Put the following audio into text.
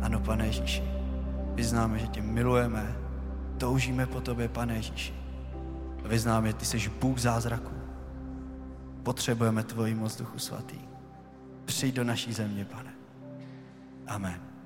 Ano, Pane Ježíši, vyznáme, že tě milujeme, toužíme po tobě, Pane Ježíši. Vyznáme, že ty jsi Bůh zázraků. Potřebujeme tvoji moc, Duchu Svatý. Přijď do naší země, Pane. Amen.